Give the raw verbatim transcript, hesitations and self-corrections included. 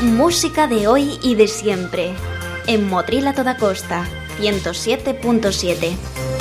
Música de hoy y de siempre. En Motril a toda costa, ciento siete punto siete.